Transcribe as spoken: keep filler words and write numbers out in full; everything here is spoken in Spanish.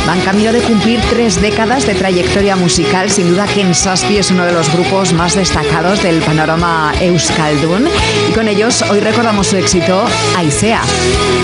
van camino de cumplir tres décadas de trayectoria musical. Sin duda Ken Zazpi es uno de los grupos más destacados del panorama euskaldun y con ellos hoy recordamos su éxito Haizea.